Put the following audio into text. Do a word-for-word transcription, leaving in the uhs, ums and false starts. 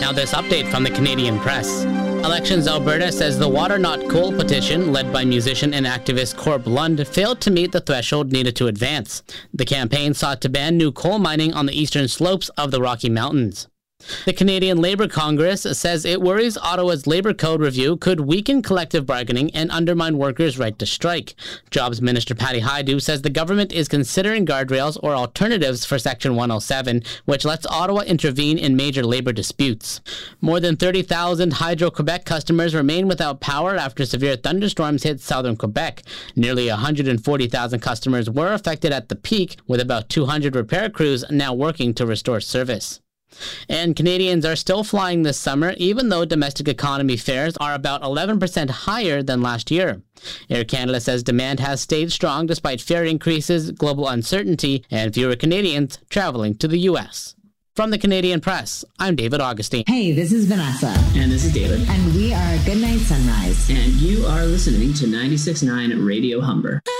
Now this update from the Canadian Press. Elections Alberta says the Water Not Coal petition, led by musician and activist Corb Lund, failed to meet the threshold needed to advance. The campaign sought to ban new coal mining on the eastern slopes of the Rocky Mountains. The Canadian Labour Congress says it worries Ottawa's Labour Code review could weaken collective bargaining and undermine workers' right to strike. Jobs Minister Patty Hajdu says the government is considering guardrails or alternatives for Section one oh seven, which lets Ottawa intervene in major labour disputes. More than thirty thousand Hydro-Quebec customers remain without power after severe thunderstorms hit southern Quebec. Nearly one hundred forty thousand customers were affected at the peak, with about two hundred repair crews now working to restore service. And Canadians are still flying this summer, even though domestic economy fares are about eleven percent higher than last year. Air Canada says demand has stayed strong despite fare increases, global uncertainty, and fewer Canadians traveling to the U S. From the Canadian Press, I'm David Augustine. Hey, this is Vanessa. And this is David. And we are Goodnight Sunrise. And you are listening to ninety-six point nine Radio Humber.